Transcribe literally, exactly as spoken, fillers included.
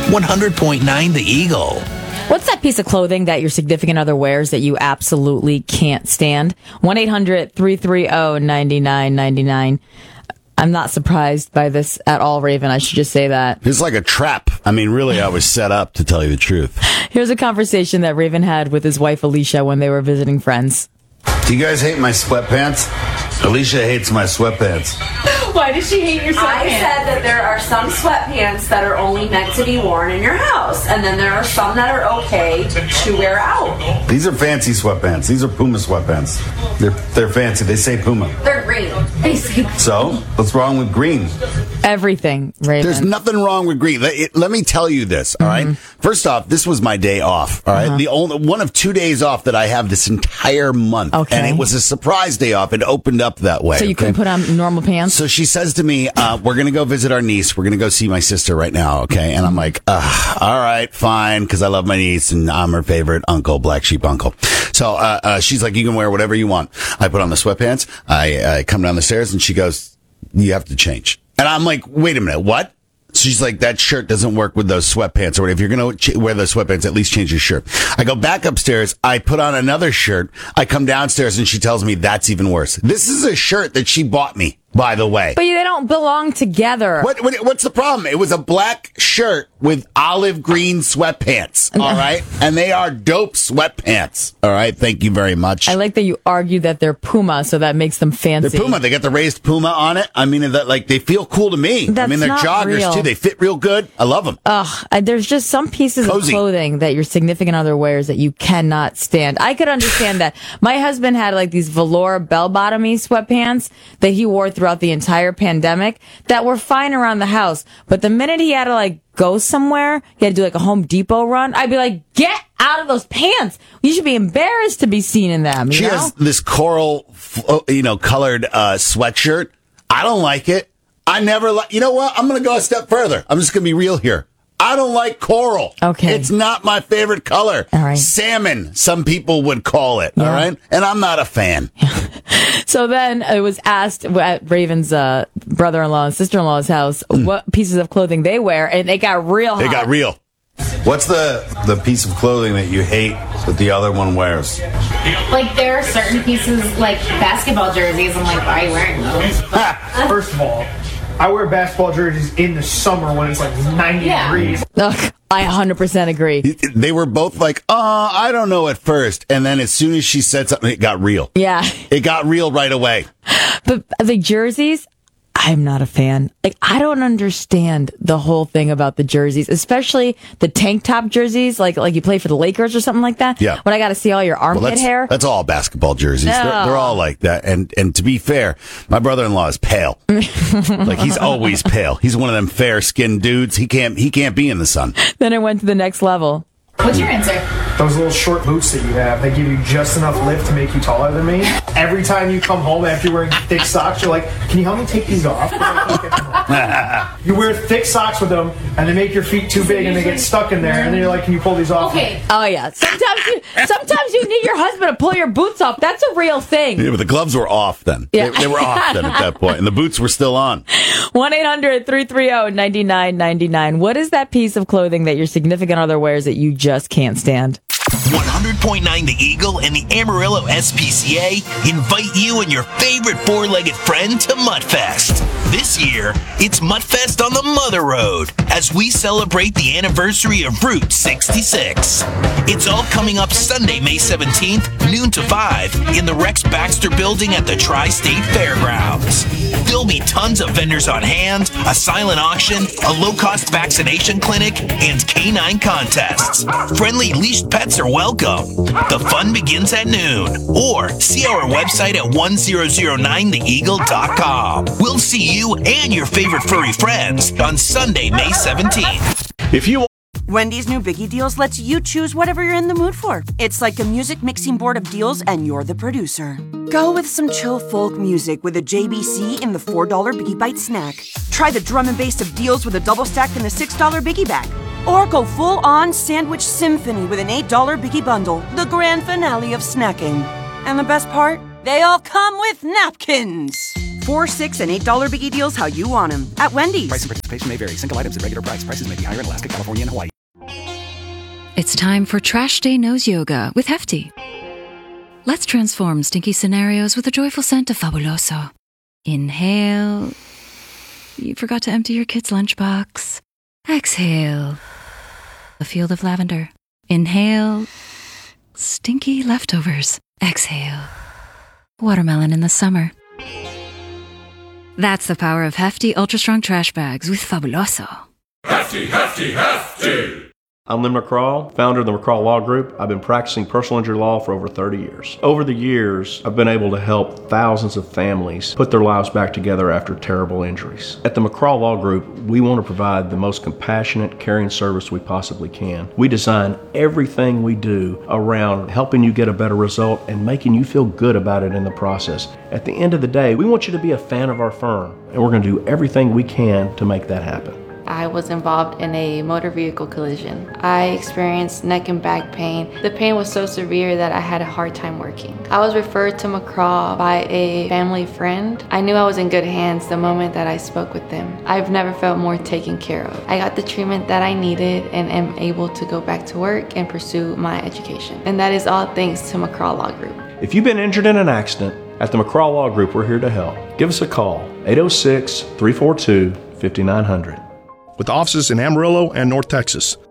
one hundred point nine The Eagle. What's that piece of clothing that your significant other wears that you absolutely can't stand? one eight hundred three three zero nine nine nine nine. I'm not surprised by this at all, Raven. I should just say that. It's like a trap. I mean, really, I was set up, to tell you the truth. Here's a conversation that Raven had with his wife, Alicia, when they were visiting friends. Do you guys hate my sweatpants? Alicia hates my sweatpants. Why does she hate your sweatpants? I said that there are some sweatpants that are only meant to be worn in your house, and then there are some that are okay to wear out. These are fancy sweatpants. These are Puma sweatpants. They're they're fancy. They say Puma. They're green. So, what's wrong with green? Everything, Raven. There's nothing wrong with green. Let, it, let me tell you this, all right? Mm-hmm. First off, this was my day off, all right? Uh-huh. The only one of two days off that I have this entire month. Okay. And it was a surprise day off. It opened up that way. So you okay? couldn't put on normal pants? So she says to me, uh, we're going to go visit our niece. We're going to go see my sister right now, okay? And I'm like, Ugh, all right, fine, because I love my niece and I'm her favorite uncle, black sheep uncle. So uh, uh, she's like, you can wear whatever you want. I put on the sweatpants. I, I come down the stairs and she goes, you have to change. And I'm like, wait a minute, what? She's like, that shirt doesn't work with those sweatpants. Or if you're going to ch- wear those sweatpants, at least change your shirt. I go back upstairs. I put on another shirt. I come downstairs and she tells me that's even worse. This is a shirt that she bought me, by the way. But they don't belong together. What, what What's the problem? It was a black shirt with olive green sweatpants, all right? And they are dope sweatpants, all right? Thank you very much. I like that you argue that they're Puma, so that makes them fancy. They're Puma. They got the raised Puma on it. I mean, that like they feel cool to me. That's I mean, they're not joggers, real. too. They fit real good. I love them. Ugh, I- there's just some pieces Cozy. of clothing that your significant other wears that you cannot stand. I could understand that. My husband had like these velour bell-bottomy sweatpants that he wore throughout the entire pandemic that were fine around the house. But the minute he had to like go somewhere, he had to do like a Home Depot run, I'd be like, get out of those pants. You should be embarrassed to be seen in them. You She know? has this coral, f- you know, colored uh, sweatshirt. I don't like it. I never like, you know what? I'm going to go a step further. I'm just going to be real here. I don't like coral. Okay. It's not my favorite color. All right. Salmon, some people would call it. Yeah. All right. And I'm not a fan. So then it was asked at Raven's uh, brother-in-law and sister-in-law's house what pieces of clothing they wear, and it got real hot. It got real. What's the, the piece of clothing that you hate that the other one wears? Like, there are certain pieces, like basketball jerseys, I'm like, why are you wearing those? First of all, I wear basketball jerseys in the summer when it's like ninety Yeah. degrees. Ugh, I one hundred percent agree. They were both like, uh, I don't know at first. And then as soon as she said something, it got real. Yeah. It got real right away. But the jerseys, I'm not a fan. Like, I don't understand the whole thing about the jerseys, especially the tank top jerseys, like like you play for the Lakers or something like that. Yeah. When I got to see all your armpit Well, that's, hair. that's all basketball jerseys. They're, No. they're all like that. And and to be fair, my brother-in-law is pale. Like he's always pale. He's one of them fair-skinned dudes. He can't he can't be in the sun. Then I went to the next level. What's your answer? Those little short boots that you have, they give you just enough lift to make you taller than me. Every time you come home after you're wearing thick socks, you're like, can you help me take these off? You wear thick socks with them, and they make your feet too big, and they get stuck in there, and then you're like, can you pull these off? Okay. Oh yeah. Sometimes you sometimes you need your husband to pull your boots off. That's a real thing. Yeah, but the gloves were off then. Yeah. They, they were off then at that point, and the boots were still on. one eight hundred three three zero nine nine nine nine. What is that piece of clothing that your significant other wears that you just can't stand? one hundred point nine The Eagle and the Amarillo S P C A invite you and your favorite four-legged friend to Mudfest. This year, it's Mudfest on the Mother Road as we celebrate the anniversary of Route sixty-six. It's all coming up Sunday, May seventeenth, noon to five, in the Rex Baxter Building at the Tri-State Fairgrounds. There'll be tons of vendors on hand, a silent auction, a low-cost vaccination clinic, and canine contests. Friendly leashed pets are welcome. The fun begins at noon. Or see our website at one thousand nine the eagle dot com. We'll see you and your favorite furry friends on Sunday, May seventeenth. If you Wendy's new Biggie Deals lets you choose whatever you're in the mood for. It's like a music mixing board of deals, and you're the producer. Go with some chill folk music with a J B C in the four dollar Biggie Bite snack. Try the drum and bass of deals with a double stack in the six dollar Biggie Bag. Or go full-on sandwich symphony with an eight dollar Biggie Bundle, the grand finale of snacking. And the best part? They all come with napkins. Four, six, and eight dollar biggie deals how you want them at Wendy's. Price and participation may vary. Single items at regular price. Prices may be higher in Alaska, California, and Hawaii. It's time for Trash Day Nose Yoga with Hefty. Let's transform stinky scenarios with a joyful scent of Fabuloso. Inhale. You forgot to empty your kid's lunchbox. Exhale. A field of lavender. Inhale. Stinky leftovers. Exhale. Watermelon in the summer. That's the power of Hefty Ultra Strong Trash Bags with Fabuloso. Hefty, hefty, hefty! I'm Lynn McCraw, founder of the McCraw Law Group. I've been practicing personal injury law for over thirty years. Over the years, I've been able to help thousands of families put their lives back together after terrible injuries. At the McCraw Law Group, we want to provide the most compassionate, caring service we possibly can. We design everything we do around helping you get a better result and making you feel good about it in the process. At the end of the day, we want you to be a fan of our firm, and we're going to do everything we can to make that happen. I was involved in a motor vehicle collision. I experienced neck and back pain. The pain was so severe that I had a hard time working. I was referred to McCraw by a family friend. I knew I was in good hands the moment that I spoke with them. I've never felt more taken care of. I got the treatment that I needed and am able to go back to work and pursue my education. And that is all thanks to McCraw Law Group. If you've been injured in an accident, at the McCraw Law Group, we're here to help. Give us a call, eight oh six, three four two, five nine zero zero. With offices in Amarillo and North Texas.